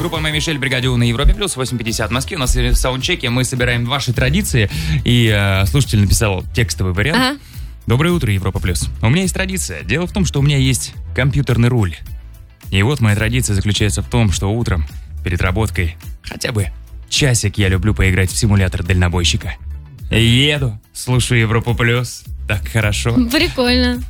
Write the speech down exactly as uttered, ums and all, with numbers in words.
группа «Мэй Мишель», бригаде У на Европе плюс, восемь пятьдесят в Москве. У нас в саундчеке мы собираем ваши традиции. И э, слушатель написал текстовый вариант. Ага. Доброе утро, Европа плюс. У меня есть традиция. Дело в том, что у меня есть компьютерный руль. И вот моя традиция заключается в том, что утром перед работкой хотя бы часик я люблю поиграть в симулятор дальнобойщика. Еду, слушаю Европу плюс. Так хорошо. Прикольно.